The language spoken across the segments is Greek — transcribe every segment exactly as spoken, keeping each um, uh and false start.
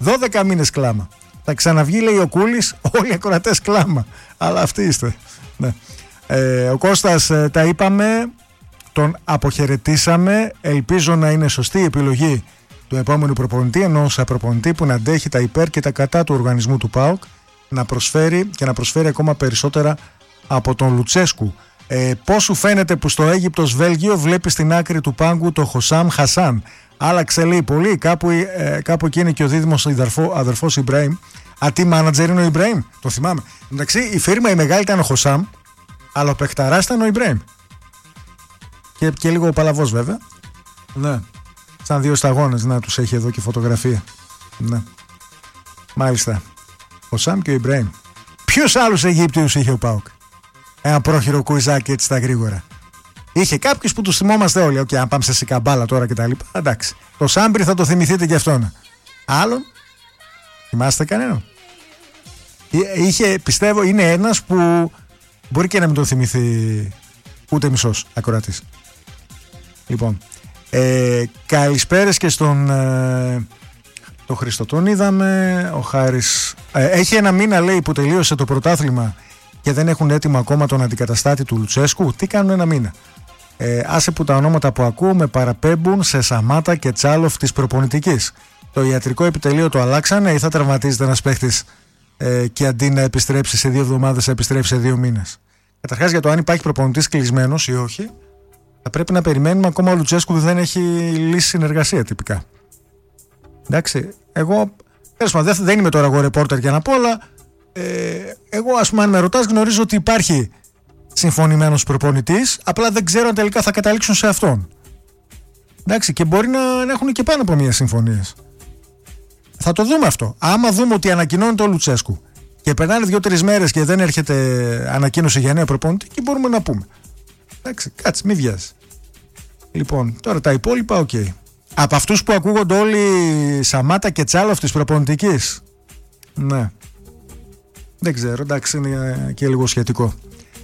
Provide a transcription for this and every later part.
δώδεκα μήνες κλάμα. Θα ξαναβγεί, λέει ο Κούλης, όλοι οι ακροατές κλάμα. Αλλά αυτοί είστε. Ναι. Ε, ο Κώστας, ε, τα είπαμε, τον αποχαιρετήσαμε. Ελπίζω να είναι σωστή η επιλογή του επόμενου προπονητή, ενός προπονητή που να αντέχει τα υπέρ και τα κατά του οργανισμού του ΠΑΟΚ, να προσφέρει και να προσφέρει ακόμα περισσότερα από τον Λουτσέσκου. Ε, πώς σου φαίνεται που στο Αίγυπτος Βέλγιο βλέπει στην άκρη του πάγκου το Χωσάμ Χασάν? Άλλαξε, λέει, πολύ. Κάπου, ε, κάπου εκεί είναι και ο δίδυμος αδερφό, αδερφός Ιμπραήμ. Α, τι μάνατζερ είναι ο Ιμπραήμ? Το θυμάμαι. Εντάξει, η φίρμα η μεγάλη ήταν ο Χωσάμ, αλλά ο παιχταράς ήταν ο Ιμπραήμ. Και, και λίγο ο Παλαβός, βέβαια. Ναι. Σαν δύο σταγόνες, να τους έχει εδώ και φωτογραφία. Ναι. Μάλιστα. Ο Σαμ και ο Ιμπραήμ. Ποιους άλλους Αιγύπτιους είχε ο ΠΑΟΚ? Ένα πρόχειρο κουιζάκι έτσι στα γρήγορα. Είχε κάποιους που τους θυμόμαστε όλοι. Οκ, okay, αν πάμε σε σικαμπάλα τώρα και τα λοιπά. Εντάξει. Το Σάμπρι θα το θυμηθείτε και αυτόν. Άλλον. Θυμάστε κανέναν? Είχε, πιστεύω, είναι ένας που μπορεί και να μην τον θυμηθεί ούτε μισός ακροατής. Λοιπόν. Ε, καλησπέρες και στον ε, το Χρήστο, τον είδαμε. Ο Χάρης ε, έχει ένα μήνα, λέει, που τελείωσε το πρωτάθλημα και δεν έχουν έτοιμο ακόμα τον αντικαταστάτη του Λουτσέσκου. Τι κάνουν ένα μήνα? Ε, άσε που τα ονόματα που ακούμε παραπέμπουν σε Σαμάτα και Τσάλοφ της προπονητικής. Το ιατρικό επιτελείο το αλλάξανε ή θα τραυματίζεται ένας παίχτης ε, και αντί να επιστρέψει σε δύο εβδομάδες θα επιστρέψει σε δύο μήνες? Καταρχάς, για το αν υπάρχει προπονητής κλεισμένος ή όχι, θα πρέπει να περιμένουμε. Ακόμα ο Λουτσέσκου δεν έχει λύσει συνεργασία τυπικά. Εντάξει, εγώ δεν, δεν είμαι τώρα εγώ ρεπόρτερ για να πω, αλλά ε, εγώ, ας πούμε, αν με ρωτάς, γνωρίζω ότι υπάρχει συμφωνημένος προπονητής, απλά δεν ξέρω αν τελικά θα καταλήξουν σε αυτόν. Εντάξει, και μπορεί να, να έχουν και πάνω από μία συμφωνίες. Θα το δούμε αυτό. Άμα δούμε ότι ανακοινώνεται ο Λουτσέσκου και περνάνε δύο-τρεις μέρες και δεν έρχεται ανακοίνωση για νέα προπονητή, και μπορούμε να πούμε. Εντάξει, κάτσε, μη βιάζει. Λοιπόν, τώρα τα υπόλοιπα, οκ. Okay. Από αυτούς που ακούγονται όλοι Σαμάτα και Τσάλοφ της προπονητικής, ναι, δεν ξέρω, εντάξει, είναι και λίγο σχετικό.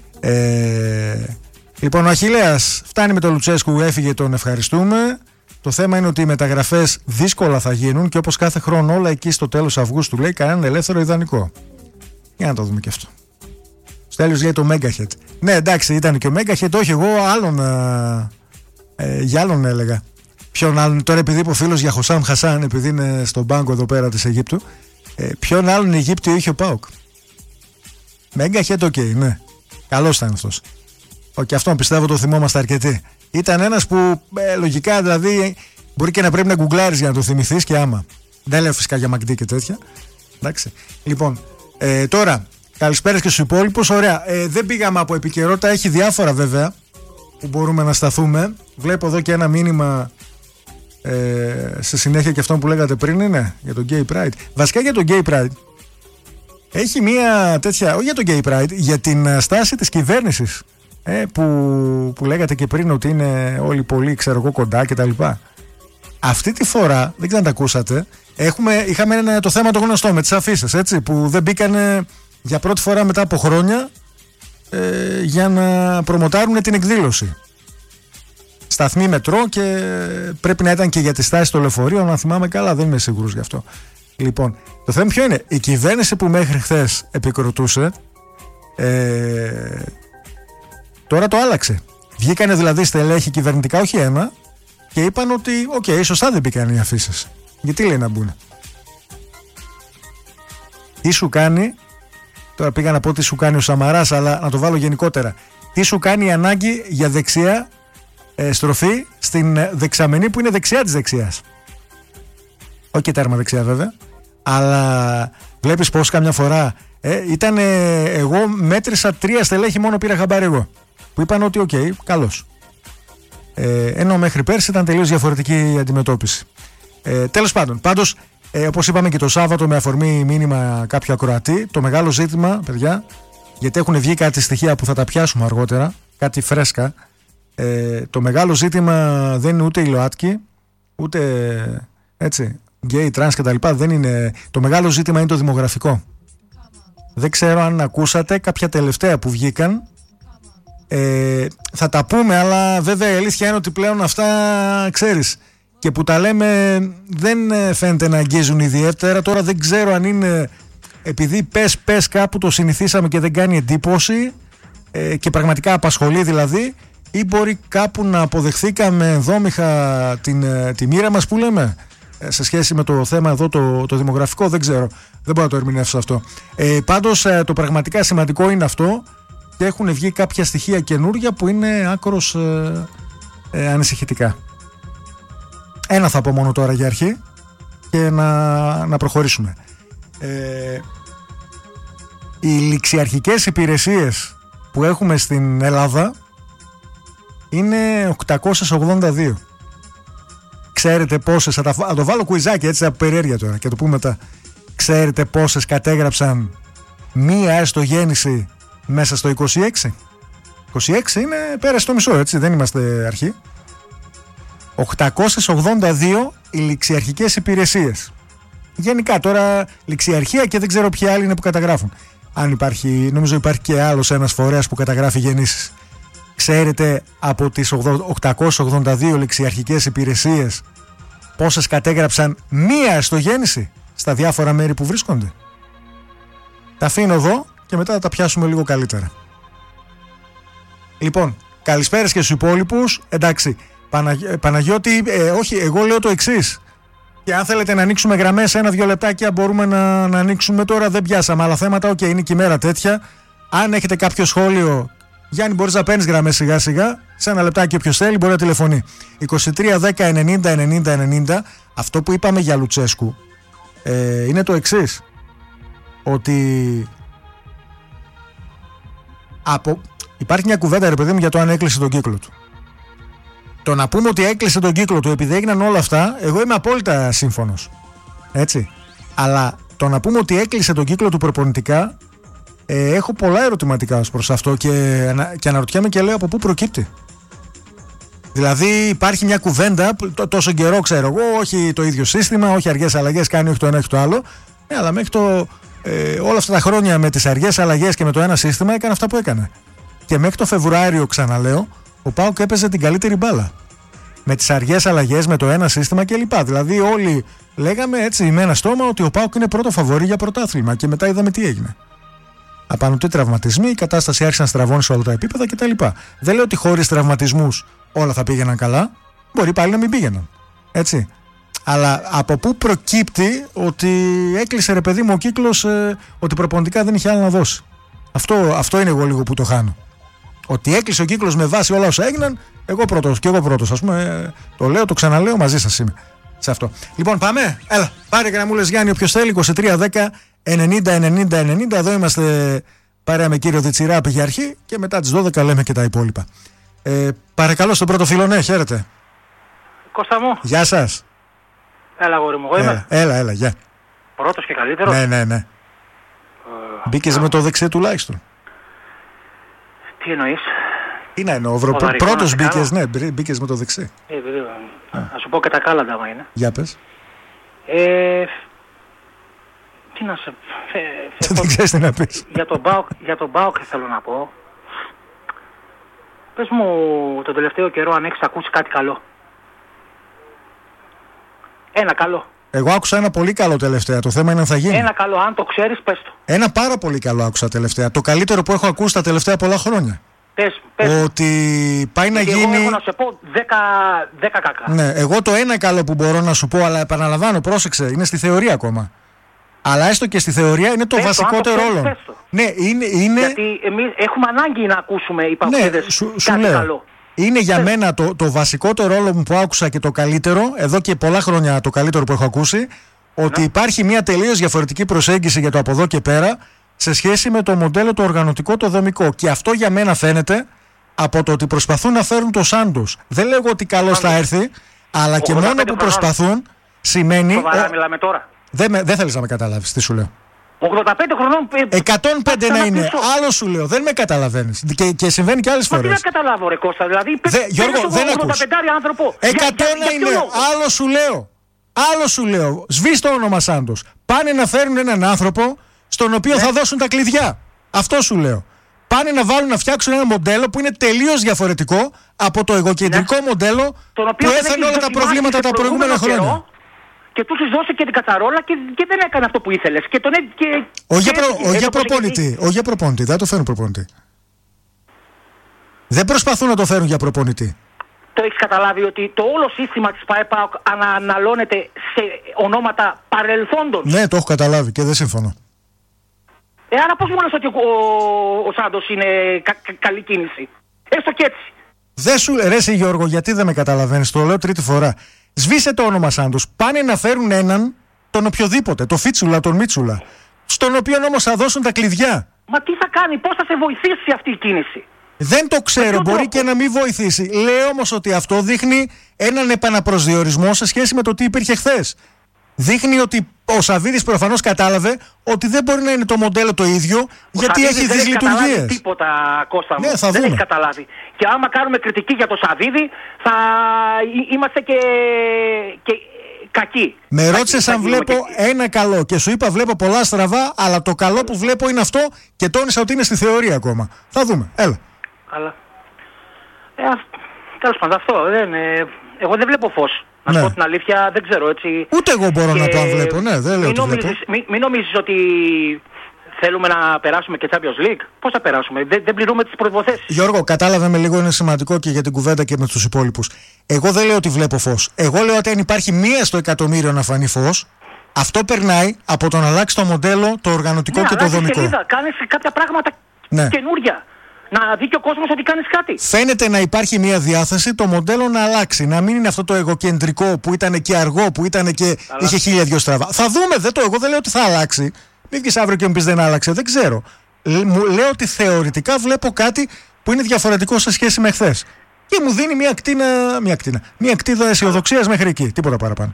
ε, Λοιπόν, ο Αχιλλέας φτάνει με τον Λουτσέσκου, έφυγε, τον ευχαριστούμε. Το θέμα είναι ότι οι μεταγραφές δύσκολα θα γίνουν και όπως κάθε χρόνο όλα εκεί στο τέλος Αυγούστου, λέει, κανέναν ελεύθερο ιδανικό. Για να το δούμε και αυτό. Στέλιος λέει το Megahead. Ναι, εντάξει, ήταν και ο Megahead, όχι, εγώ άλλον ε, ε, για άλλον έλεγα. Ποιον άλλον, τώρα επειδή είπε ο φίλος για Χωσάμ Χασάν, επειδή είναι στον πάγκο εδώ πέρα της Αιγύπτου, ε, ποιον άλλον Αιγύπτιο είχε ο ΠΑΟΚ? Megahead, οκ, okay, ναι. Καλός ήταν αυτός. Ο, και αυτόν πιστεύω το θυμόμαστε αρκετοί. Ήταν ένας που ε, λογικά, δηλαδή, μπορεί και να πρέπει να γκουγκλάρεις για να το θυμηθείς, και άμα. Δεν λέω φυσικά για Μαγντή και τέτοια. Εντάξει. Λοιπόν, ε, τώρα, καλησπέρα και στους υπόλοιπους. Ωραία. Ε, δεν πήγαμε από επικαιρότητα. Έχει διάφορα βέβαια που μπορούμε να σταθούμε. Βλέπω εδώ και ένα μήνυμα ε, σε συνέχεια και αυτό που λέγατε πριν, είναι για τον Gay Pride. Βασικά για τον Gay Pride έχει μία τέτοια, όχι για τον Gay Pride, για την στάση της κυβέρνησης, ε, που, που λέγατε και πριν ότι είναι όλοι πολύ, ξέρω εγώ, κοντά κτλ. Αυτή τη φορά, δεν ξέρω αν τα ακούσατε, έχουμε, είχαμε ένα, το θέμα το γνωστό με τις αφίσες, έτσι, που δεν μπήκανε για πρώτη φορά μετά από χρόνια ε, για να προμοτάρουν την εκδήλωση. Σταθμή μετρό, και πρέπει να ήταν και για τη στάση στο λεωφορείο, αν θυμάμαι καλά, δεν είμαι σίγουρος γι' αυτό. Λοιπόν, το θέμα ποιο είναι? Η κυβέρνηση που μέχρι χθες επικροτούσε, ε, τώρα το άλλαξε. Βγήκανε δηλαδή στελέχη κυβερνητικά, όχι ένα, και είπαν ότι οκ, okay, σωστά δεν μπήκαν οι αφήσεις. Γιατί λέει να μπουν? Τι σου κάνει, τώρα πήγα να πω τι σου κάνει ο Σαμαράς, αλλά να το βάλω γενικότερα. Τι σου κάνει η ανάγκη για δεξιά ε, στροφή στην δεξαμενή που είναι δεξιά της δεξιάς? Όχι και τέρμα δεξιά βέβαια, αλλά βλέπεις πως καμιά φορά ε, ήταν, ε, εγώ μέτρησα τρία στελέχη μόνο, πήρα χαμπάρι εγώ, που είπαν ότι οκ, okay, καλώς. Ε, ενώ μέχρι πέρσι ήταν τελείως διαφορετική η αντιμετώπιση. Ε, τέλος πάντων, πάντως, ε, όπως είπαμε και το Σάββατο με αφορμή μήνυμα κάποιο ακροατή, το μεγάλο ζήτημα, παιδιά, γιατί έχουν βγει κάτι στοιχεία που θα τα πιάσουμε αργότερα, κάτι φρέσκα, ε, το μεγάλο ζήτημα δεν είναι ούτε οι ΛΟΑΤΚΙ, ούτε έτσι, γκέι, τρανς κτλ. Δεν είναι. Το μεγάλο ζήτημα είναι το δημογραφικό. Δεν ξέρω αν ακούσατε κάποια τελευταία που βγήκαν. Ε, θα τα πούμε, αλλά βέβαια η αλήθεια είναι ότι πλέον αυτά, ξέρεις, και που τα λέμε δεν φαίνεται να αγγίζουν ιδιαίτερα. Τώρα δεν ξέρω αν είναι επειδή πες πες κάπου το συνηθίσαμε και δεν κάνει εντύπωση ε, και πραγματικά απασχολεί δηλαδή, ή μπορεί κάπου να αποδεχθήκαμε ενδόμηχα την, τη μοίρα μας που λέμε ε, σε σχέση με το θέμα εδώ το, το δημογραφικό. Δεν ξέρω, δεν μπορώ να το ερμηνεύσω αυτό. Ε, πάντως ε, το πραγματικά σημαντικό είναι αυτό και έχουν βγει κάποια στοιχεία καινούρια που είναι άκρως ε, ε, ανησυχητικά. Ένα θα πω μόνο τώρα για αρχή και να, να προχωρήσουμε. Ε, οι ληξιαρχικές υπηρεσίες που έχουμε στην Ελλάδα είναι οκτακόσιες ογδόντα δύο. Ξέρετε πόσες, θα, τα, θα το βάλω κουιζάκι έτσι από περιέργεια τώρα και το πούμε μετά. Ξέρετε πόσες κατέγραψαν μία έστω γέννηση μέσα στο είκοσι έξι? είκοσι έξι είναι πέρασε το μισό, έτσι, δεν είμαστε αρχή. οκτακόσιες ογδόντα δύο οι ληξιαρχικές υπηρεσίες. Γενικά τώρα ληξιαρχία και δεν ξέρω ποιοι άλλοι είναι που καταγράφουν. Αν υπάρχει, νομίζω υπάρχει και άλλος ένας φορέας που καταγράφει γεννήσεις. Ξέρετε από τις οκτακόσιες ογδόντα δύο ληξιαρχικές υπηρεσίες πόσες κατέγραψαν μία εστογέννηση στα διάφορα μέρη που βρίσκονται? Τα αφήνω εδώ και μετά θα τα πιάσουμε λίγο καλύτερα. Λοιπόν, καλησπέρες και στους υπόλοιπους. Εντάξει, Παναγι... Παναγιώτη, ε, όχι, εγώ λέω το εξής. Και αν θέλετε να ανοίξουμε γραμμές ένα-δυο λεπτάκια μπορούμε να, να ανοίξουμε τώρα. Δεν πιάσαμε άλλα θέματα. Οκ, okay, είναι και η μέρα τέτοια. Αν έχετε κάποιο σχόλιο, Γιάννη, μπορείς να παίρνεις γραμμές σιγά σιγά. Σε ένα λεπτάκι όποιος θέλει μπορεί να τηλεφωνεί. είκοσι τρία δέκα ενενήντα ενενήντα ενενήντα. Αυτό που είπαμε για Λουτσέσκου ε, είναι το εξής. Ότι από... υπάρχει μια κουβέντα, ρε παιδί μου, για το αν έκλεισε τον κύκλο του. Το να πούμε ότι έκλεισε τον κύκλο του επειδή έγιναν όλα αυτά, εγώ είμαι απόλυτα σύμφωνος. Έτσι. Αλλά το να πούμε ότι έκλεισε τον κύκλο του προπονητικά, ε, έχω πολλά ερωτηματικά ως προς αυτό και, και αναρωτιέμαι και λέω από πού προκύπτει. Δηλαδή υπάρχει μια κουβέντα, τόσο καιρό ξέρω εγώ, όχι το ίδιο σύστημα, όχι αργές αλλαγές, κάνει όχι το ένα, όχι το άλλο. Ναι, αλλά μέχρι το, ε, όλα αυτά τα χρόνια με τις αργές αλλαγές και με το ένα σύστημα έκανε αυτά που έκανε. Και μέχρι το Φεβρουάριο, ξαναλέω, ο ΠΑΟΚ έπαιζε την καλύτερη μπάλα. Με τις αργές αλλαγές, με το ένα σύστημα κλπ. Δηλαδή, όλοι λέγαμε έτσι με ένα στόμα ότι ο ΠΑΟΚ είναι πρώτο φαβορί για πρωτάθλημα. Και μετά είδαμε τι έγινε. Απανωτοί τραυματισμοί, η κατάσταση άρχισε να στραβώνει σε όλα τα επίπεδα κτλ. Δεν λέω ότι χωρίς τραυματισμούς όλα θα πήγαιναν καλά. Μπορεί πάλι να μην πήγαιναν. Έτσι. Αλλά από πού προκύπτει ότι έκλεισε, ρε παιδί μου, ο κύκλος, ε, ότι προπονητικά δεν είχε άλλο να δώσει. Αυτό, αυτό είναι εγώ λίγο που το χάνω. Ότι έκλεισε ο κύκλος με βάση όλα όσα έγιναν, εγώ πρώτος και εγώ πρώτος, ας πούμε. Το λέω, το ξαναλέω, μαζί σας είμαι σε αυτό. Λοιπόν, πάμε. Έλα, πάρε γραμμούλες Γιάννη, όποιος θέλει. είκοσι τρία δέκα ενενήντα ενενήντα ενενήντα. Εδώ είμαστε παρέα με κύριο Διτσιρά για αρχή και μετά τις δώδεκα λέμε και τα υπόλοιπα. Ε, παρακαλώ στον πρώτο φίλο, ναι, χαίρετε. Κώστα μου. Γεια σας. Έλα, αγόρι μου, εγώ είμαι. Έλα, έλα, γεια. Πρώτος και καλύτερος. Ναι, ναι, ναι. Ε, Μπήκες με το δεξί τουλάχιστον. Τι εννοείς? Τι να εννοώ, βρω, πρώτος μπήκες, ναι, μπήκες με το δεξί. Ε, βέβαια. Να σου πω και τα κάλαντα άμα είναι. Για πες. Ε, τι να σε... Δεν ξέρεις τι να πεις. Για τον ΠΑΟΚ, για τον ΠΑΟΚ θέλω να πω. Πες μου τον τελευταίο καιρό αν έχεις ακούσει κάτι καλό. Ένα καλό. Εγώ άκουσα ένα πολύ καλό τελευταία. Το θέμα είναι αν θα γίνει. Ένα καλό, αν το ξέρεις, πες το. Ένα πάρα πολύ καλό άκουσα τελευταία. Το καλύτερο που έχω ακούσει τα τελευταία πολλά χρόνια. Πες, πες. Ότι πάει να εγώ γίνει. Εγώ έχω να σε πω δέκα κακά. Ναι, εγώ το ένα καλό που μπορώ να σου πω, αλλά επαναλαμβάνω, πρόσεξε, είναι στη θεωρία ακόμα. Αλλά έστω και στη θεωρία είναι το πες βασικότερο όλο. Ναι, είναι, είναι. Γιατί εμείς έχουμε ανάγκη να ακούσουμε οι παγκόσμιες ναι, σου, σου λέω. Καλό. Είναι για μένα το, το βασικότερο όλο μου που άκουσα και το καλύτερο, εδώ και πολλά χρόνια το καλύτερο που έχω ακούσει, ότι ναι. υπάρχει μια τελείως διαφορετική προσέγγιση για το από εδώ και πέρα σε σχέση με το μοντέλο το οργανωτικό, το δομικό. Και αυτό για μένα φαίνεται από το ότι προσπαθούν να φέρουν το Σάντος. Δεν λέγω ότι καλώς θα έρθει, αλλά και μόνο που προσπαθούν σημαίνει. Σοβαρά ο... μιλάμε τώρα. Δεν, δεν θέλεις να με καταλάβεις, τι σου λέω. ογδόντα πέντε χρονών. εκατόν πέντε να είναι. Άλλο σου λέω. Δεν με καταλαβαίνεις. Και, και συμβαίνει και άλλες φορές. Μα τι να καταλάβω, ρε Κώστα. Δηλαδή, Δε, Γιώργο, δεν ακούς. άνθρωπο. εκατό να είναι. Άλλο σου λέω. Άλλο σου λέω. Σβείς το όνομα Σάντος. Πάνε να φέρουν έναν άνθρωπο στον οποίο ναι. θα δώσουν τα κλειδιά. Αυτό σου λέω. πάνε να βάλουν να φτιάξουν ένα μοντέλο που είναι τελείως διαφορετικό από το εγωκεντρικό ναι. μοντέλο που έφερε όλα τα προβλήματα τα προηγούμενα χρόνια. Καιρό, και του έχει δώσει και την κατσαρόλα και, και δεν έκανε αυτό που ήθελες. Και τον, και, όχι για, προ, και, για προπονητή. Όχι για προπονητή. Δεν το φέρουν προπονητή. Δεν προσπαθούν να το φέρουν για προπονητή. Το έχεις καταλάβει ότι το όλο σύστημα της ΠΑΕΠΑ αναναλώνεται σε ονόματα παρελθόντων. Ναι, το έχω καταλάβει και δεν συμφωνώ. Ε, άρα πώς μου λες ότι ο, ο, ο Σάντος είναι κα, κα, καλή κίνηση. Έστω και έτσι. Δεν σου ρε εσύ Γιώργο, γιατί δεν με καταλαβαίνεις, το λέω τρίτη φορά. Σβήσε το όνομα Σάντος. Πάνε να φέρουν έναν, τον οποιοδήποτε, τον Φίτσουλα, τον Μίτσουλα, στον οποίο όμως θα δώσουν τα κλειδιά. Μα τι θα κάνει, πώς θα σε βοηθήσει αυτή η κίνηση. Δεν το ξέρω, μπορεί τρόπο. Και να μην βοηθήσει. Λέω όμως ότι αυτό δείχνει έναν επαναπροσδιορισμό σε σχέση με το τι υπήρχε χθες. Δείχνει ότι ο Σαββίδης προφανώς κατάλαβε ότι δεν μπορεί να είναι το μοντέλο το ίδιο, ο γιατί Σαββίδης έχει δυσλειτουργίες. Δεν έχει καταλάβει τίποτα, Κώστα μου. Ναι, θα δεν δούμε. έχει καταλάβει. Και άμα κάνουμε κριτική για το Σαββίδη, θα είμαστε και, και κακοί. Με ρώτησες αν βλέπω και... ένα καλό και σου είπα βλέπω πολλά στραβά, αλλά το καλό που βλέπω είναι αυτό και τόνισα ότι είναι στη θεωρία ακόμα. Θα δούμε. Έλα. Αλλά... Ε, τέλος πάντων, αυτό δεν, ε, εγώ δεν βλέπω φως. Να ναι. σου πω την αλήθεια, δεν ξέρω έτσι. Ούτε εγώ μπορώ και να το αν βλέπω, ναι, δεν λέω μην ότι νομίζεις, βλέπω. Μην, μην νομίζεις ότι θέλουμε να περάσουμε και Champions League. Πώς θα περάσουμε, δεν, δεν πληρούμε τις προϋποθέσεις. Γιώργο, κατάλαβε με λίγο, είναι σημαντικό και για την κουβέντα και με τους υπόλοιπους. Εγώ δεν λέω ότι βλέπω φως. Εγώ λέω ότι αν υπάρχει μία στο εκατομμύριο να φανεί φως, αυτό περνάει από το να αλλάξει το μοντέλο, το οργανωτικό ναι, και το δομικό. Σελίδα, κάνεις κάποια πράγματα ναι. καινούρια. Να δει και ο κόσμος ότι κάνεις κάτι. Φαίνεται να υπάρχει μια διάθεση το μοντέλο να αλλάξει. Να μην είναι αυτό το εγωκεντρικό που ήταν και αργό, που ήταν και αλλά... είχε χίλια δυο στραβά. Θα δούμε, δεν το, εγώ δεν λέω ότι θα αλλάξει. Μην βγεις αύριο και μου πεις δεν άλλαξε, δεν ξέρω. Μου λέω ότι θεωρητικά βλέπω κάτι που είναι διαφορετικό σε σχέση με χθες. Και μου δίνει μια κτίνα, μια κτίνα, μια κτίδα αισιοδοξίας μέχρι εκεί. Τίποτα παραπάνω.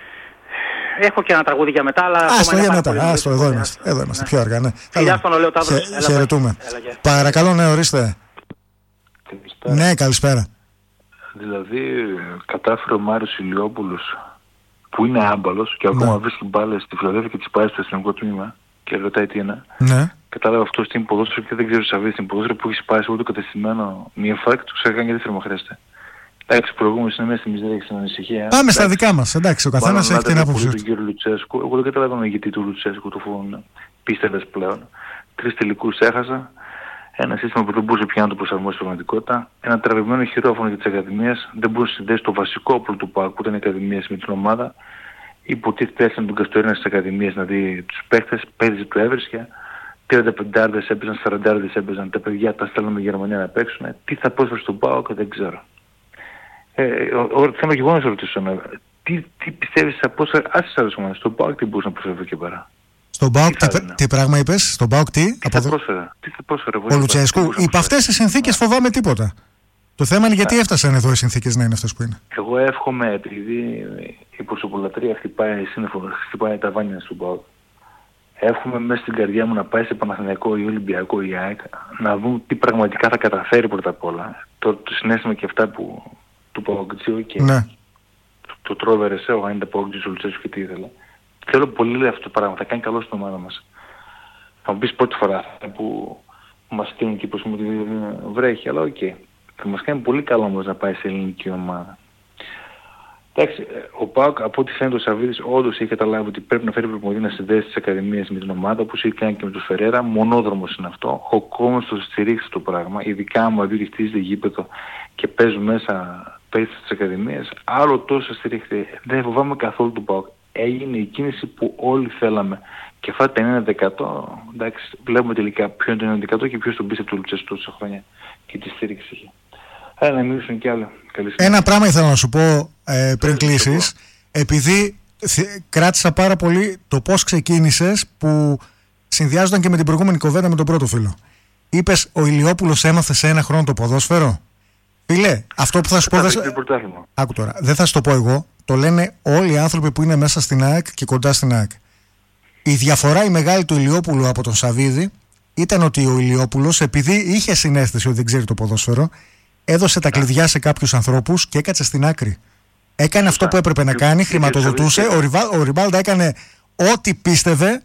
Έχω και ένα τραγούδι για μετά, αλλά. Άστο για μετά. Άστο, εδώ είμαστε. Εδώ είμαστε. Πιο αργά, ναι. Φιλιά στον Ολέο Ταύρος. Χαιρετούμε. Παρακαλώ, ναι, ορίστε. Καλησπέρα. Ναι, καλησπέρα. Δηλαδή, κατάφερε ο Μάριος Ηλιόπουλος, που είναι άμπαλος και ακόμα ναι. βρίσκει μπάλες στη Φιλαδέλφια και τις πάει στο αστυνομικό τμήμα και ρωτάει τι είναι. Ναι. Κατάλαβε αυτό στην ποδόσφαιρο και δεν ξέρω Σαββίδη στην ποδόσφαιρο που έχει σπάσει όλο το κατεστημένο μία φορά και το ξέχανε και δεύτερο μου χρειάζεται. Εντάξει, προηγούμενος είναι μέσα στη μιζέρια και στην ανησυχία. Πάμε εντάξει. Στα δικά μας, εντάξει, ο καθένας έχει την άποψη του. Κύριο Λουτσέσκου. Εγώ δεν καταλαβαίνω γιατί του Λουτσέσκου το φοβούν πίστευες πλέον. Τρεις τελικούς έχασα. Ένα σύστημα που δεν μπορούσε πια να το προσαρμόσει στην πραγματικότητα. Ένα τραβηγμένο χειρόφωνο για τις ακαδημίες. Δεν μπορούσε να συνδέσει το βασικό όπλο του ΠΑΟΚ που ήταν οι ακαδημίες με την ομάδα. Υποτίθεται έστειλαν τον Καστορίνα στις ακαδημίες να δει τους παίχτες. Παίχτες του έβρισκε. τριάντα πέντε έπαιζαν, σαράντα έπαιζαν. Τα παιδιά τα στέλνουν με Γερμανία να παίξουν. Τι θα πρόσφερε στον ΠΑΟΚ δεν ξέρω. Ε, θέλω και εγώ να σε ρωτήσω, τι, τι πιστεύεις από όσα άσεις άλλες ομάδες, στον ΠΑΟΚ τι μπορούσε να προσφέρει εκεί πέρα. Στον ΠΑΟΚ τι, τι, τι πράγμα είπες, στον ΠΑΟΚ τι, τι θα πρόσφερε, τι θα πρόσφερε. Ο Λουτσέσκου, υπ' αυτές τις συνθήκες φοβάμαι τίποτα. Το θέμα είναι γιατί έφτασαν εδώ οι συνθήκες να είναι αυτές που είναι. Εγώ εύχομαι, επειδή η προσωπολατρία χτυπάει σύννεφο, χτυπάει τα βάνια στον ΠΑΟΚ, εύχομαι μέσα στην καρδιά μου να πάει σε Παναθηναϊκό ή Ολυμπιακό ή ΑΕΚ, να δουν τι πραγματικά θα καταφέρει πρώτα απ' όλα. Το, το συνέστημα και αυτά που του Παοκτζίου και ναι. το, το τρόβερε σε ο Άνιντα Παοκτζίου, ο Λουτσέσκου και τι ήθελε. Θέλω πολύ λέει αυτό το πράγμα, θα κάνει καλό στην ομάδα μας. Θα μου πεις πρώτη φορά που μας στείλουν και πως μου τη βρέχει, αλλά οκ. Okay. Θα μας κάνει πολύ καλό όμως να πάει σε ελληνική ομάδα. Εντάξει, ο ΠΑΟΚ από ό,τι φαίνεται ο Σαββίδης όντως έχει καταλάβει ότι πρέπει να φέρει προπονητή να συνδέσει τις ακαδημίες με την ομάδα, όπως έχει κάνει και με τον Φερέρα. Μονόδρομος είναι αυτό. Ο κόσμος το στηρίξει το πράγμα. Ειδικά άμα δει ότι χτίζεται γήπεδο και παίζουν μέσα παίκτες στις ακαδημίες. Άλλο τόσο στηρίχθηκε. Δεν φοβάμαι καθόλου του ΠΑΟΚ. Έγινε η κίνηση που όλοι θέλαμε. Και αυτά τα ενενήντα τοις εκατό, εντάξει, βλέπουμε τελικά ποιο είναι το ενενήντα τοις εκατό και ποιος τον πίστευε του Λουτσέσκου τόσα χρόνια και τη στήριξη είχε. Άρα να μιλήσουν κι άλλα. Ένα πράγμα ήθελα να σου πω ε, πριν κλείσεις. Επειδή κράτησα πάρα πολύ το πώς ξεκίνησες που συνδυάζονταν και με την προηγούμενη κοβέντα με τον πρώτο φίλο. Είπες ο Ηλιόπουλος έμαθε σε ένα χρόνο το ποδόσφαιρο. Φίλε, αυτό που θα σου πω δεν... Άκου τώρα, δεν θα σου το πω εγώ. Το λένε όλοι οι άνθρωποι που είναι μέσα στην ΑΕΚ και κοντά στην ΑΕΚ. Η διαφορά η μεγάλη του Ηλιόπουλου από τον Σαββίδη ήταν ότι ο Ηλιόπουλος, επειδή είχε συναίσθηση ότι δεν ξέρει το ποδόσφαιρο, έδωσε τα κλειδιά σε κάποιους ανθρώπους και έκατσε στην άκρη. Έκανε αυτό που έπρεπε να κάνει, χρηματοδοτούσε. Ο Ριμπάλντα έκανε ό,τι πίστευε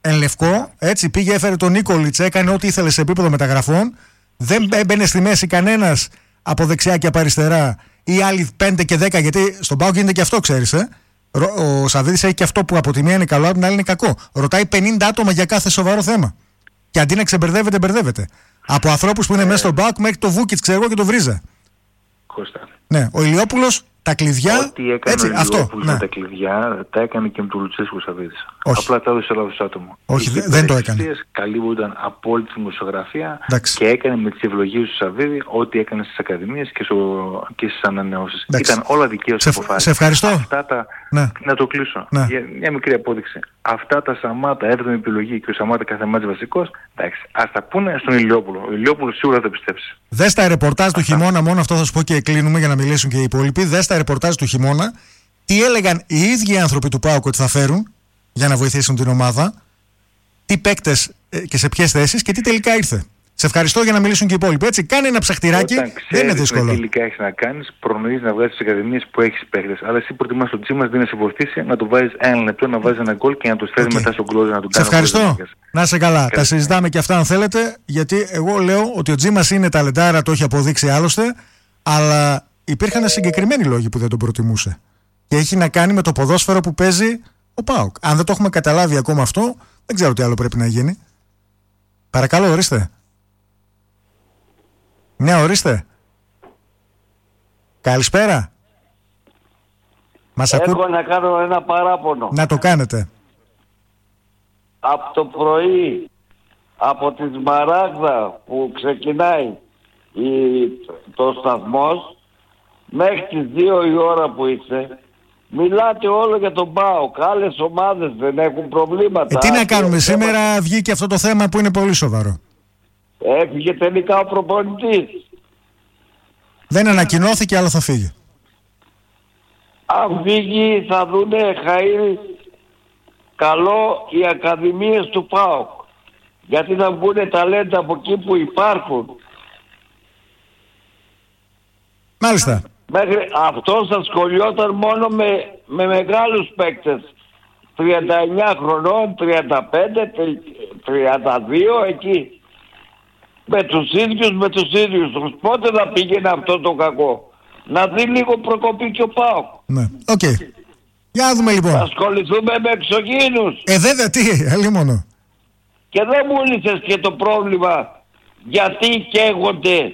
εν λευκό, έτσι, πήγε, έφερε τον Νίκολιτς, έκανε ό,τι ήθελε σε επίπεδο μεταγραφών. Δεν έμπαινε στη μέση κανένας από δεξιά και από αριστερά ή άλλοι πέντε και δέκα, γιατί στον ΠΑΟΚ γίνεται και αυτό, ξέρεις. Ε? Ο Σαββίδης έχει και αυτό που από τη μία είναι καλό, από την άλλη είναι κακό. Ρωτάει πενήντα άτομα για κάθε σοβαρό θέμα. Και αντί να ξεμπερδεύεται, μπερδεύεται. Από ανθρώπους που είναι ε... μέσα στον ΠΑΟΚ μέχρι το Βούκιτς, ξέρω εγώ, και το Βρίζα. Κώστα. Ναι, ο Ηλιόπουλος. Τα κλειδιά. Ό,τι έκανε έτσι, ο Ηλιόπουλος με τα κλειδιά, τα έκανε και με τον Λουτσέσκου Σαββίδης. Απλά τα έδωσε λάθος άτομο. Όχι, δε, δεν το έκανε. Καλή που ήταν απόλυτη δημοσιογραφία και έκανε με τις ευλογίες του Σαββίδη ό,τι έκανε στις ακαδημίες και, στο, και στις ανανεώσεις. Ήταν όλα δικαίως αποφάσεις. Σε ευχαριστώ. Αυτά τα, ναι. Να το κλείσω. Ναι. Για μια μικρή απόδειξη. Αυτά τα Σαμάτα, έβδομη επιλογή και ο Σαμάτα κάθε μάτς βασικός, εντάξει, ας τα πούνε στον Ηλιόπουλο. Ο Ηλιόπουλος σίγουρα θα το πιστέψει. Δες τα ρεπορτάζ του χειμώνα, μόνο αυτό θα σου πω και κλείνουμε για να μιλήσουν και οι υπόλοιποι. Δες τα ρεπορτάζ του χειμώνα, τι έλεγαν οι ίδιοι οι άνθρωποι του ΠΑΟΚ ότι θα φέρουν για να βοηθήσουν την ομάδα, τι παίκτες και σε ποιες θέσεις και τι τελικά ήρθε. Σε ευχαριστώ, για να μιλήσουν και οι υπόλοιποι. Έτσι, κάνε ένα ψαχτηράκι, δεν είναι δύσκολο. Τι τελικά έχεις να κάνεις, προνοείς να βγάζεις τις ακαδημίες που έχεις παίκτες. Αλλά εσύ προτιμάς το Τζίμας, δεν σε βοηθήσει να του βάζεις ένα λεπτό, να βάζεις ένα γκολ και να το στέλνεις okay. μετά στον κλόζο να του κάνει. Σε ευχαριστώ. Να είσαι καλά. Καλή. Τα συζητάμε και αυτά αν θέλετε, γιατί εγώ λέω ότι ο Τζίμας είναι ταλεντάρα, το έχει αποδείξει άλλωστε, αλλά υπήρχαν συγκεκριμένοι λόγοι που δεν τον προτιμούσε. Και έχει να κάνει με το ποδόσφαιρο που παίζει ο ΠΑΟΚ. Αν δεν το έχουμε καταλάβει ακόμα αυτό, δεν ξέρω τι άλλο πρέπει να γίνει. Παρακαλώ, ορίστε. Ναι, ορίστε. Καλησπέρα. Μας Έχω ακού... να κάνω ένα παράπονο. Να το κάνετε. Από το πρωί, από τη Σμαράγδα που ξεκινάει η... το σταθμός, μέχρι τις δύο η ώρα που είστε, μιλάτε όλο για τον ΠΑΟΚ. Άλλες ομάδες δεν έχουν προβλήματα. Ε, τι να κάνουμε, σήμερα θέμα... βγήκε αυτό το θέμα που είναι πολύ σοβαρό. Έφυγε τελικά ο προπονητής. Δεν ανακοινώθηκε, αλλά θα φύγει. Αν φύγει θα δούνε χαΐρι καλό οι ακαδημίες του ΠΑΟΚ. Γιατί να βγουν ταλέντα από εκεί που υπάρχουν. Μάλιστα. Μέχρι αυτός ασχολιόταν μόνο με, με μεγάλους παίκτες. τριάντα εννιά χρονών, τριάντα πέντε, τριάντα δύο εκεί. Με τους ίδιους, με τους ίδιους. Πότε θα πήγαινε αυτό το κακό. Να δει λίγο προκοπή και ο ΠΑΟΚ. Ναι, οκ. Okay. Για να δούμε λοιπόν. Θα ασχοληθούμε με εξωγήινους. Ε, βέβαια, τι, αλλή μόνο. Και δεν μου λύσες και το πρόβλημα. Γιατί καίγονται.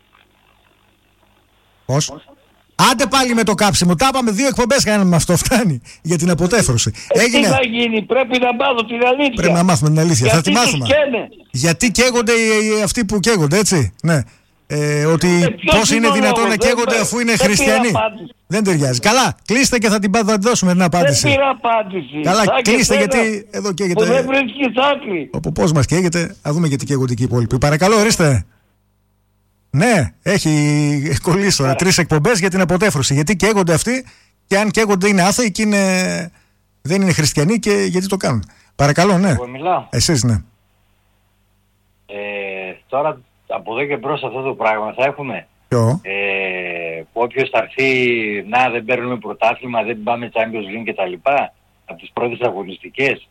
Πώς. Άντε πάλι με το κάψιμο. Τα είπαμε, δύο εκπομπές κάναμε με αυτό. Φτάνει για την αποτέφρωση. Ε, Έγινε... Τι θα γίνει, πρέπει να μάθω την αλήθεια. Πρέπει να μάθουμε την αλήθεια. Γιατί θα τη μάθουμε. Γιατί καίγονται οι, οι, αυτοί που καίγονται, έτσι. Ναι. Ε, ότι ε, πώς είναι δυνατόν λόγος, να καίγονται αφού είναι δεν χριστιανοί. Δεν ταιριάζει. Καλά, κλείστε και θα την, θα την δώσουμε την απάντηση. Δεν πήρα απάντηση. Καλά, θα κλείστε γιατί εδώ καίγεται. Που δεν βρίσκεις άκρη. Από πώς μας καίγεται, α δούμε γιατί καίγονται και οι υπόλοιποι. Παρακαλώ, ορίστε. Ναι, έχει κολλήσει τώρα τρεις εκπομπές για την αποτέφρωση. Γιατί καίγονται αυτοί και αν καίγονται είναι άθεοι και είναι... δεν είναι χριστιανοί και γιατί το κάνουν. Παρακαλώ, ναι. Εγώ μιλάω. Εσείς, ναι. Ε, τώρα από εδώ και μπρος αυτό το πράγμα θα έχουμε. Ποιο? Ε, όποιος θα έρθει, να δεν παίρνουμε πρωτάθλημα, δεν πάμε Champions League κτλ. Από τις πρώτες αγωνιστικές.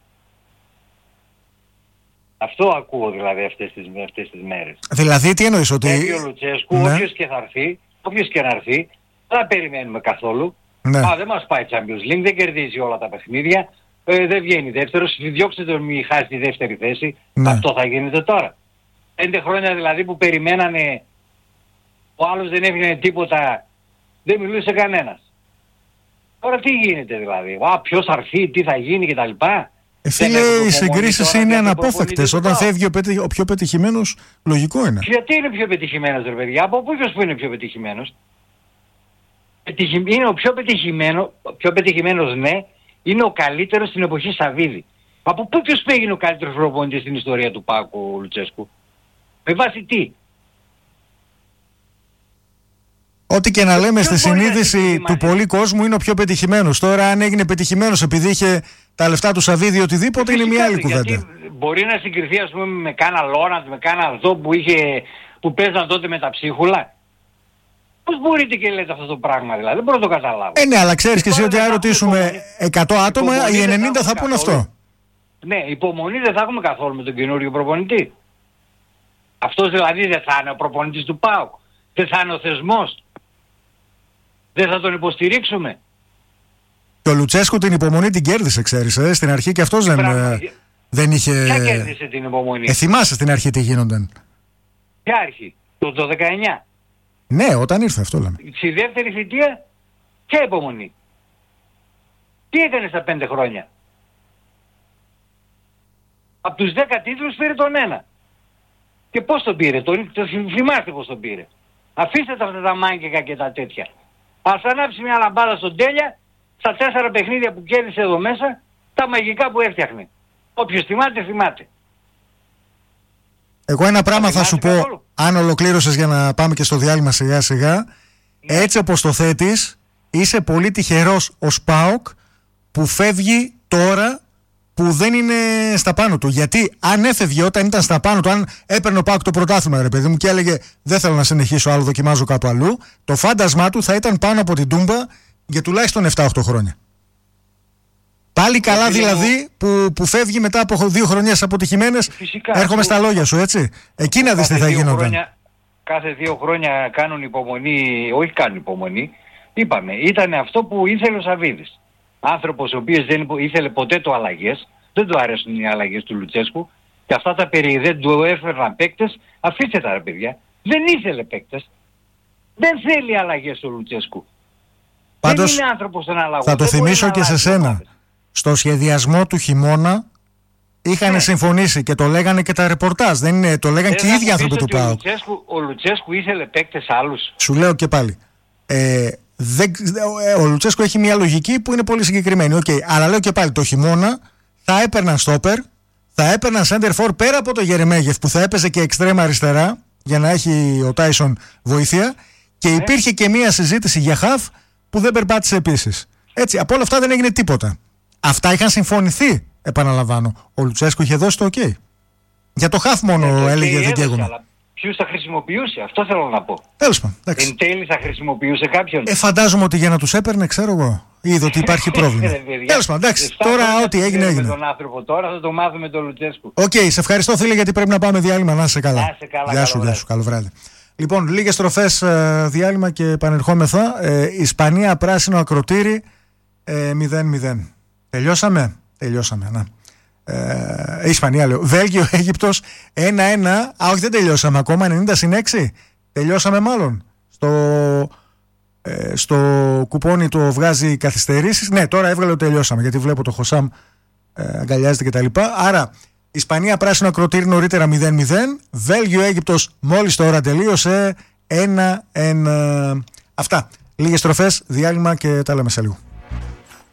Αυτό ακούω δηλαδή αυτές τις, αυτές τις μέρες. Δηλαδή τι εννοείς, ότι... Έχει ο Λουτσέσκου, ναι. όποιος και θα έρθει, όποιος και να έρθει, δεν θα περιμένουμε καθόλου. Ναι. Α, δεν μας πάει Champions League, δεν κερδίζει όλα τα παιχνίδια, ε, δεν βγαίνει δεύτερος, διώξτε τον μη χάσει τη δεύτερη θέση. Ναι. Αυτό θα γίνεται τώρα. Πέντε χρόνια δηλαδή που περιμένανε, ο άλλος δεν έβγαινε τίποτα, δεν μιλούσε κανένας. Τώρα τι γίνεται δηλαδή, α, ποιος θα έρθει, τι θα γίνει κτλ. Ε, φίλε, οι συγκρίσεις είναι αναπόφευκτες. Όταν φεύγει ο, πετυχ... ο πιο πετυχημένος, λογικό είναι. Γιατί είναι πιο πετυχημένος, ρε παιδιά, από ποιος που είναι πιο πετυχημένος. Πετυχη... Είναι ο πιο πετυχημένο, πιο πετυχημένος, ναι, είναι ο καλύτερος στην εποχή Σαββίδη. Από ποιος που έγινε ο καλύτερος προπονητής στην ιστορία του Πάκου Λουτσέσκου. Με βάση τι. Ό,τι και να λέμε στη συνείδηση του πολλή κόσμου είναι ο πιο πετυχημένος. Τώρα αν έγινε πετυχημένος επειδή είχε τα λεφτά του Σαββίδη οτιδήποτε φυσικά, είναι μια άλλη κουβέντα. Μπορεί να συγκριθεί ας πούμε με κάνα Λόναντ, με κάνα αυτό που, είχε, που παίζαν τότε με τα ψίχουλα. Πώς μπορείτε και λέτε αυτό το πράγμα δηλαδή, δεν μπορώ να το καταλάβω. Ε ναι, αλλά ξέρεις και εσύ ότι αν ρωτήσουμε εκατό άτομα οι ενενήντα θα πούν αυτό. Ναι, υπομονή δεν θα έχουμε καθόλου με τον καινούριο προπονητή. Αυτός δηλαδή δεν θα είναι ο προπονητής του ΠΑΟΚ. Δεν θα είναι ο θεσμός. Δεν θα τον υποστηρίξουμε. Και ο Λουτσέσκου την υπομονή την κέρδισε, ξέρεις. Ε? Στην αρχή και αυτός δεν, ε, δεν είχε... Ποια κέρδισε την υπομονή? Ε, θυμάσαι στην αρχή τι γίνονταν. Ποια αρχή? Το, το δεκαεννιά. Ναι, όταν ήρθε αυτό λέμε. Στη δεύτερη θητεία, ποια υπομονή? Τι έκανε στα πέντε χρόνια? Από τους δέκα τίτλους πήρε τον ένα. Και πώς τον πήρε? Το, το θυμάστε πώς τον πήρε. Αφήστε τα αυτά τα μάγκικα και τα τέτοια. Ας ανάψει μια λαμπάδα στον Τέλια, στα τέσσερα παιχνίδια που κέρδισε εδώ μέσα, τα μαγικά που έφτιαχνε. Όποιος θυμάται, θυμάται. Εγώ ένα πράγμα θα, θα σου πω, καθόλου. Αν ολοκλήρωσες για να πάμε και στο διάλειμμα σιγά σιγά, ναι. Έτσι όπως το θέτεις, είσαι πολύ τυχερός ως ΠΑΟΚ που φεύγει τώρα που δεν είναι στα πάνω του. Γιατί αν έφευγε όταν ήταν στα πάνω του, αν έπαιρνε ο ΠΑΟΚ το πρωτάθλημα, ρε παιδί μου, και έλεγε δεν θέλω να συνεχίσω άλλο, δοκιμάζω κάπου αλλού, το φάντασμά του θα ήταν πάνω από την Τούμπα για τουλάχιστον επτά οκτώ χρόνια. Πάλι καλά δηλαδή που, που φεύγει μετά από δύο χρονιές αποτυχημένες. Φυσικά, έρχομαι που... στα λόγια σου, έτσι. Εκεί να δεις τι θα γίνονταν. Κάθε δύο χρόνια κάνουν υπομονή, όχι κάνουν υπομονή. Είπαμε, ήταν αυτό που ήθελε ο Σαββίδης. Άνθρωπος ο οποίος δεν ήθελε ποτέ το αλλαγές, δεν του αρέσουν οι αλλαγές του Λουτσέσκου και αυτά τα περί δεν του έφεραν παίκτες. Αφήστε τα ρε παιδιά, δεν ήθελε παίκτες. Δεν θέλει αλλαγές του Λουτσέσκου. Πάντως, δεν είναι άνθρωπος των αλλαγών. Θα το δεν θυμίσω και σε σένα. Στο σχεδιασμό του χειμώνα είχαν ναι. συμφωνήσει και το λέγανε και τα ρεπορτάζ. Δεν είναι, το λέγανε και οι ίδιοι άνθρωποι του ΠΑΟΚ. Ο Λουτσέσκου ήθελε παίκτες άλλους. Σου λέω και πάλι. Ε, δεν, ο Λουτσέσκου έχει μια λογική που είναι πολύ συγκεκριμένη. Okay, αλλά λέω και πάλι, το χειμώνα θα έπαιρναν στόπερ, θα έπαιρναν center for πέρα από το Γερεμέγεφ που θα έπαιζε και εξτρέμα αριστερά για να έχει ο Τάισον βοήθεια. Και ναι. υπήρχε και μια συζήτηση για χαφ που δεν περπάτησε επίσης. Έτσι, από όλα αυτά δεν έγινε τίποτα. Αυτά είχαν συμφωνηθεί, επαναλαμβάνω. Ο Λουτσέσκου είχε δώσει το OK. Για το χαφ μόνο yeah, έλεγε δεν καίγομαι. Ποιους θα χρησιμοποιούσε, αυτό θέλω να πω. Τέλος πάντων. Εν τέλει θα χρησιμοποιούσε κάποιον. Ε, φαντάζομαι ότι για να τους έπαιρνε, ξέρω εγώ, είδε ότι υπάρχει πρόβλημα. Τέλος πάντων, εντάξει. Τώρα ό,τι έγινε, έγινε. Με τον άνθρωπο τώρα θα το μάθουμε τον Λουτσέσκου. Οκ, okay, σε ευχαριστώ φίλε γιατί πρέπει να πάμε διάλειμμα. Να είσαι καλά. Να είσαι καλά. Γεια σου, γεια σου. Καλό βράδυ. Λοιπόν, λίγες στροφές ε, διάλειμμα και επανερχόμεθα. Ε, Ισπανία, πράσινο ακροτήρι ε, μηδέν μηδέν. Τελειώσαμε. Τελειώσαμε, να. Ε, Ισπανία λέω. Βέλγιο, Αίγυπτος ένα ένα. Α, όχι, δεν τελειώσαμε ακόμα. ενενήντα συν έξι. Τελειώσαμε μάλλον. Στο, ε, στο κουπόνι το βγάζει καθυστερήσεις. Ναι, τώρα έβγαλε ότι τελειώσαμε. Γιατί βλέπω το Χωσάμ ε, αγκαλιάζεται κτλ. Άρα, Ισπανία, πράσινο ακροτήρι νωρίτερα μηδέν μηδέν. Βέλγιο, Αίγυπτος μόλις τώρα τελείωσε ένα ένα. Αυτά. Λίγες στροφές, διάλειμμα και τα λέμε σε λίγο.